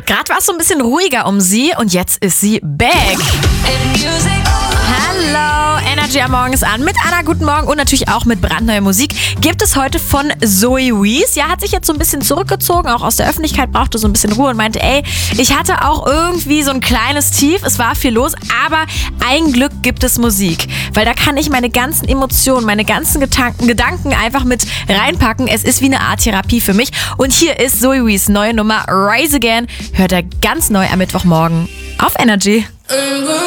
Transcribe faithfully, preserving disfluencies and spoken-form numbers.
Gerade war es so ein bisschen ruhiger um sie und jetzt ist sie back. Hallo, Energy am Morgen ist an mit Anna, guten Morgen und natürlich auch mit brandneuer Musik. Gibt es heute von Zoe Wees. Ja, hat sich jetzt so ein bisschen zurückgezogen, auch aus der Öffentlichkeit, brauchte so ein bisschen Ruhe und meinte, ey, ich hatte auch irgendwie so ein kleines Tief, es war viel los, aber ein Glück gibt es Musik. Weil da kann ich meine ganzen Emotionen, meine ganzen Gedanken, Gedanken einfach mit reinpacken. Es ist wie eine Art Therapie für mich. Und hier ist Zoe Wees neue Nummer Rise Again. Hört er ganz neu am Mittwochmorgen auf Energy.